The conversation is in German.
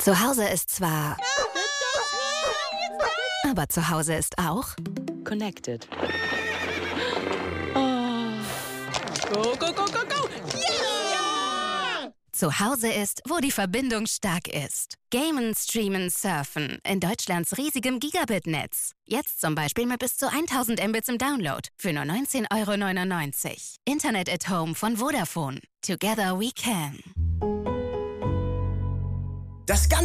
Zu Hause ist zwar... Aber zu Hause ist auch... Connected. Go, go, go, go, go! Yeah! Zu Hause ist, wo die Verbindung stark ist. Gamen, streamen, surfen. In Deutschlands riesigem Gigabit-Netz. Jetzt zum Beispiel mit bis zu 1000 Mbits im Download. Für nur 19,99 €. Internet at Home von Vodafone. Together we can. Das